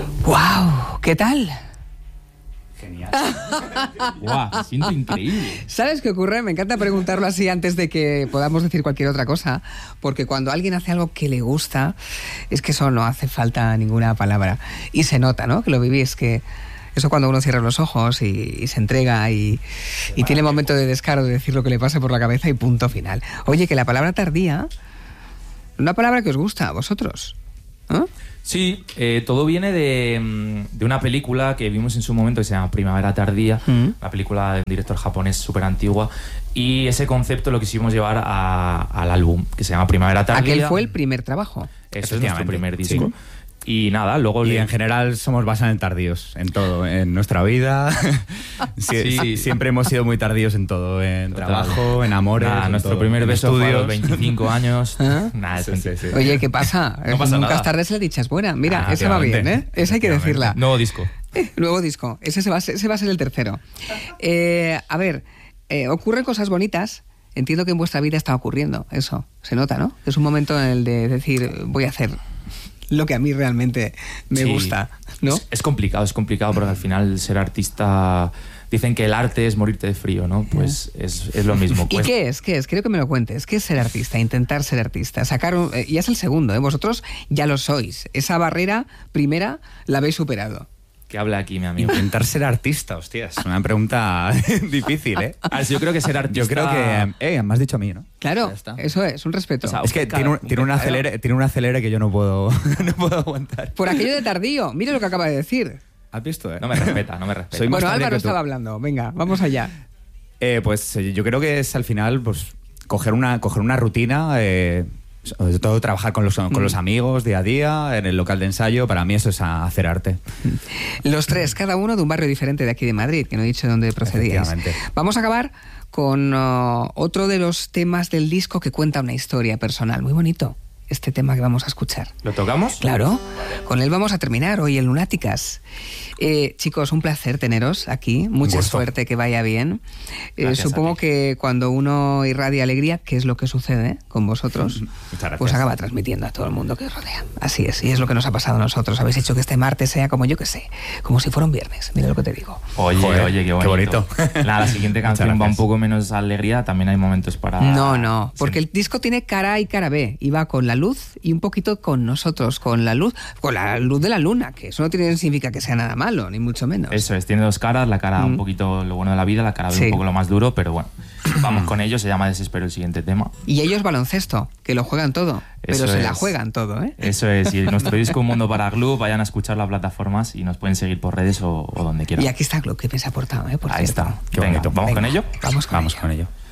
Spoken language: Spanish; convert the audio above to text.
¡Wow! ¿Qué tal? Genial. ¡Guau! Me siento increíble. ¿Sabes qué ocurre? Me encanta preguntarlo así antes de que podamos decir cualquier otra cosa, porque cuando alguien hace algo que le gusta, es que eso no hace falta ninguna palabra. Y se nota, ¿no? Que lo vivís, que eso cuando uno cierra los ojos y se entrega y tiene momento de descaro de decir lo que le pase por la cabeza y punto final. Oye, que la palabra tardía, una palabra que os gusta a vosotros, ¿no? Sí, todo viene de una película que vimos en su momento que se llama Primavera Tardía, una película de un director japonés súper antigua, y ese concepto lo quisimos llevar al álbum, que se llama Primavera Tardía. Aquel fue el primer trabajo. Eso es nuestro primer disco. Sí. Y nada, luego... Y en general somos bastante tardíos en todo, en nuestra vida. Sí. Siempre hemos sido muy tardíos en todo, en trabajo, en amores. Nada, nuestro todo, primer beso fue a los 25 años. Nada, sí. Oye, ¿qué pasa? No pasa Nunca nada. es tarde si la dicha es buena. Mira, esa va bien, ¿eh? Esa hay que decirla. Nuevo disco. Nuevo disco. Ese va a ser el tercero. A ver, ocurren cosas bonitas. Entiendo que en vuestra vida está ocurriendo eso. Se nota, ¿no? Es un momento en el de decir, voy a hacer lo que a mí realmente me gusta, ¿no? Es complicado porque al final ser artista... Dicen que el arte es morirte de frío, ¿no? Pues es lo mismo. ¿Y qué es? Quiero que me lo cuentes. ¿Qué es ser artista? Intentar ser artista. Ya es el segundo, ¿eh? Vosotros ya lo sois. Esa barrera primera la habéis superado. Que habla aquí, mi amigo. Intentar ser artista, hostia, es una pregunta difícil, ¿eh? Yo creo que ser artista... Yo creo que... me has dicho a mí, ¿no? Claro, eso es, un respeto. O sea, es que tiene un acelere que yo no puedo aguantar. Por aquello de tardío, mira lo que acaba de decir. ¿Has visto, No me respeta. Bueno, Álvaro estaba hablando, venga, vamos allá. Pues yo creo que es al final pues coger una rutina... sobre todo trabajar con los amigos día a día, en el local de ensayo, para mí eso es hacer arte. Los tres, cada uno de un barrio diferente de aquí de Madrid, que no he dicho de dónde procedíais. Vamos a acabar con otro de los temas del disco que cuenta una historia personal, muy bonito. Este tema que vamos a escuchar. ¿Lo tocamos? Claro, con él vamos a terminar hoy en Lunáticas. Chicos, un placer teneros aquí, mucha suerte, que vaya bien. Supongo que cuando uno irradia alegría, que es lo que sucede con vosotros, pues acaba transmitiendo a todo el mundo que os rodea. Así es, y es lo que nos ha pasado a nosotros. Habéis hecho que este martes sea como yo que sé, como si fuera un viernes, mira lo que te digo. Oye, qué bonito. La siguiente canción va un poco menos alegría, también hay momentos para... No, porque el disco tiene cara A y cara B, y va con la luz y un poquito con nosotros, con la luz de la luna, que eso no significa que sea nada malo, ni mucho menos. Eso es, tiene dos caras, la cara un poquito lo bueno de la vida, la cara B un poco lo más duro, pero bueno, vamos con ello, se llama Desespero el siguiente tema. Y ellos baloncesto, que lo juegan todo, pero se la juegan todo, ¿eh? Eso es, y nuestro disco Un Mundo para Glue, vayan a escuchar las plataformas y nos pueden seguir por redes o donde quieran. Y aquí está Glue, que me se ha aportado, ¿eh? Por Ahí cierto. está, qué bonito. ¿Vamos con ello? Vamos con ello.